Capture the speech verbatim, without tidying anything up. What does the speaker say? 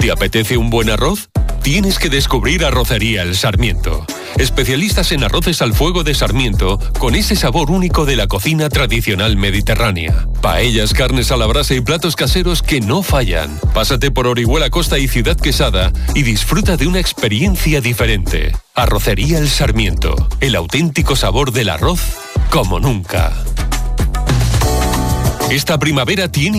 ¿Te apetece un buen arroz? Tienes que descubrir Arrocería El Sarmiento. Especialistas en arroces al fuego de Sarmiento, con ese sabor único de la cocina tradicional mediterránea. Paellas, carnes a la brasa y platos caseros que no fallan. Pásate por Orihuela Costa y Ciudad Quesada y disfruta de una experiencia diferente. Arrocería El Sarmiento. El auténtico sabor del arroz como nunca. Esta primavera tiene